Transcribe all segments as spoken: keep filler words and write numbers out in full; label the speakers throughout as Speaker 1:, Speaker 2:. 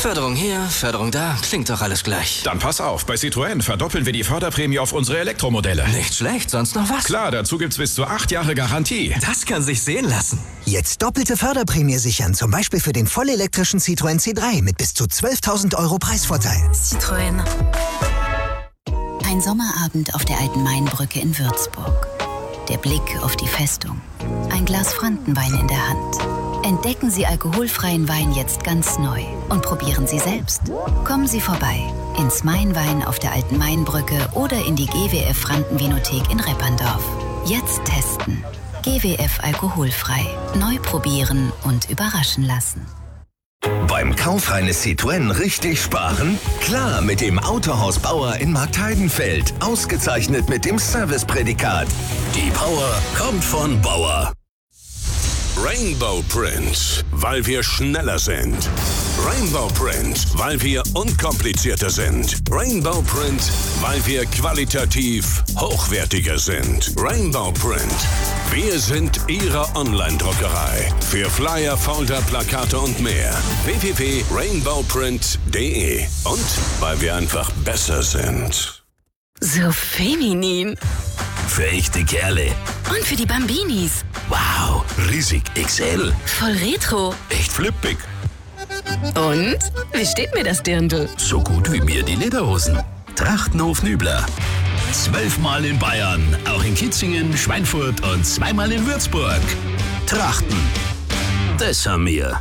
Speaker 1: Förderung hier, Förderung da, klingt doch alles gleich.
Speaker 2: Dann pass auf, bei Citroën verdoppeln wir die Förderprämie auf unsere Elektromodelle.
Speaker 1: Nicht schlecht, sonst noch was?
Speaker 2: Klar, dazu gibt's bis zu acht Jahre Garantie.
Speaker 1: Das kann sich sehen lassen.
Speaker 3: Jetzt doppelte Förderprämie sichern, zum Beispiel für den vollelektrischen Citroën C drei mit bis zu zwölftausend Euro Preisvorteil.
Speaker 4: Citroën. Ein Sommerabend auf der alten Mainbrücke in Würzburg. Der Blick auf die Festung. Ein Glas Frankenwein in der Hand. Entdecken Sie alkoholfreien Wein jetzt ganz neu und probieren Sie selbst. Kommen Sie vorbei ins Mainwein auf der alten Mainbrücke oder in die G W F Frankenvinothek in Repperndorf. Jetzt testen. G W F alkoholfrei. Neu probieren und überraschen lassen.
Speaker 5: Beim Kauf eines Citroën richtig sparen? Klar, mit dem Autohaus Bauer in Marktheidenfeld. Ausgezeichnet mit dem Serviceprädikat. Die Power kommt von Bauer.
Speaker 6: Rainbow Print, weil wir schneller sind. Rainbow Print, weil wir unkomplizierter sind. Rainbow Print, weil wir qualitativ hochwertiger sind. Rainbow Print, wir sind Ihre Online-Druckerei. Für Flyer, Folder, Plakate und mehr. w w w punkt rainbow print punkt d e. Und weil wir einfach besser sind.
Speaker 7: So feminin.
Speaker 5: Für echte Kerle.
Speaker 7: Und für die Bambinis.
Speaker 5: Wow, riesig X L.
Speaker 7: Voll retro.
Speaker 5: Echt flippig.
Speaker 7: Und? Wie steht mir das Dirndl?
Speaker 5: So gut wie mir die Lederhosen. Trachtenhof Nübler. Zwölfmal in Bayern, auch in Kitzingen, Schweinfurt und zweimal in Würzburg. Trachten. Das haben wir.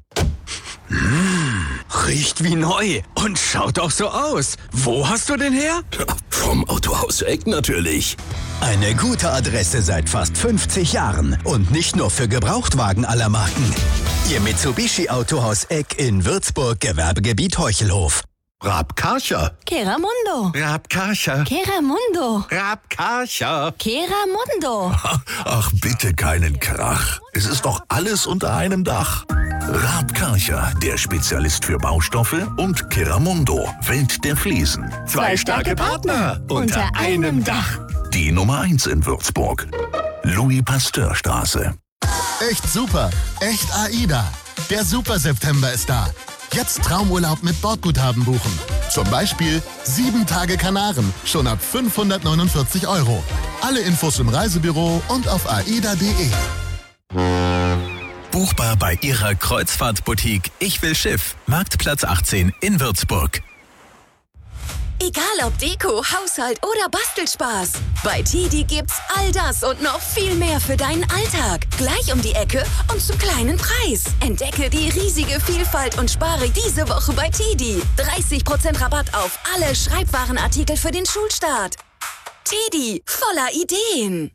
Speaker 8: Mmh, riecht wie neu und schaut auch so aus. Wo hast du den her?
Speaker 5: Vom Autohaus Eck natürlich.
Speaker 3: Eine gute Adresse seit fast fünfzig Jahren und nicht nur für Gebrauchtwagen aller Marken. Ihr Mitsubishi Autohaus Eck in Würzburg, Gewerbegebiet Heuchelhof.
Speaker 5: Raab Karcher.
Speaker 7: Keramundo.
Speaker 5: Raab Karcher.
Speaker 7: Keramundo.
Speaker 5: Raab Karcher.
Speaker 7: Keramundo.
Speaker 5: Ach, bitte keinen Krach. Es ist doch alles unter einem Dach. Raab Karcher, der Spezialist für Baustoffe, und Keramundo, Welt der Fliesen.
Speaker 7: Zwei starke Partner unter einem Dach.
Speaker 5: Die Nummer eins in Würzburg. Louis-Pasteur-Straße.
Speaker 9: Echt super. Echt AIDA. Der Super September ist da. Jetzt Traumurlaub mit Bordguthaben buchen. Zum Beispiel sieben Tage Kanaren, schon ab fünfhundertneunundvierzig Euro. Alle Infos im Reisebüro und auf aida punkt de.
Speaker 10: Buchbar bei Ihrer Kreuzfahrtboutique Ich will Schiff, Marktplatz achtzehn in Würzburg.
Speaker 11: Egal ob Deko, Haushalt oder Bastelspaß. Bei Tidi gibt's all das und noch viel mehr für deinen Alltag. Gleich um die Ecke und zum kleinen Preis. Entdecke die riesige Vielfalt und spare diese Woche bei Tidi. dreißig Prozent Rabatt auf alle Schreibwarenartikel für den Schulstart. Tidi, voller Ideen.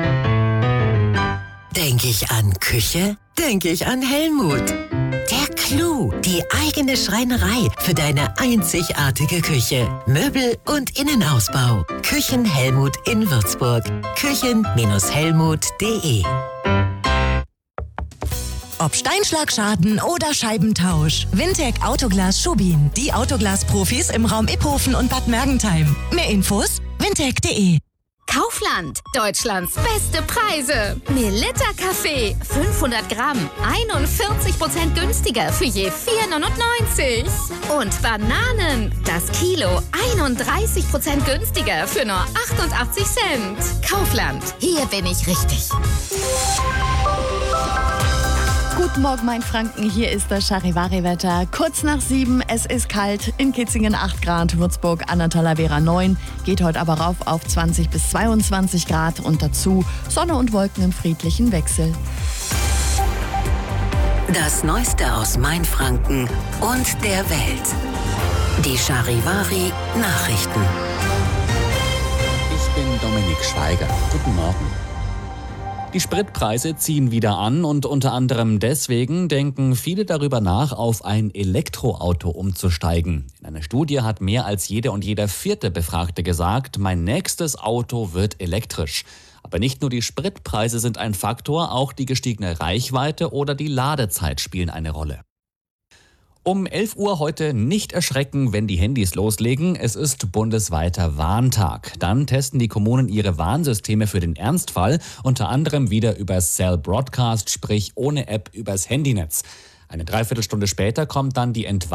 Speaker 12: Denke ich an Küche? Denke ich an Helmut. Der Clou, die eigene Schreinerei für deine einzigartige Küche. Möbel und Innenausbau. Küchen Helmut in Würzburg. küchen Bindestrich helmut punkt de.
Speaker 13: Ob Steinschlagschaden oder Scheibentausch. Wintec Autoglas Schubin. Die Autoglas-Profis im Raum Iphofen und Bad Mergentheim. Mehr Infos wintec punkt de.
Speaker 14: Kaufland, Deutschlands beste Preise. Melitta Kaffee, fünfhundert Gramm, einundvierzig Prozent günstiger für je vier neunundneunzig. Und Bananen, das Kilo, einunddreißig Prozent günstiger für nur achtundachtzig Cent. Kaufland, hier bin ich richtig.
Speaker 15: Guten Morgen, mein Franken. Hier ist das Charivari-Wetter. Kurz nach sieben, es ist kalt. In Kitzingen acht Grad, Würzburg an der Talavera neun. Geht heute aber rauf auf zwanzig bis zweiundzwanzig Grad und dazu Sonne und Wolken im friedlichen Wechsel.
Speaker 4: Das Neueste aus Mainfranken und der Welt. Die Charivari Nachrichten.
Speaker 16: Ich bin Dominik Schweiger. Guten Morgen. Die Spritpreise ziehen wieder an und unter anderem deswegen denken viele darüber nach, auf ein Elektroauto umzusteigen. In einer Studie hat mehr als jede und jeder vierte Befragte gesagt, mein nächstes Auto wird elektrisch. Aber nicht nur die Spritpreise sind ein Faktor, auch die gestiegene Reichweite oder die Ladezeit spielen eine Rolle. Um elf Uhr heute nicht erschrecken, wenn die Handys loslegen. Es ist bundesweiter Warntag. Dann testen die Kommunen ihre Warnsysteme für den Ernstfall, unter anderem wieder über Cell Broadcast, sprich ohne App übers Handynetz. Eine Dreiviertelstunde später kommt dann die Entwarnung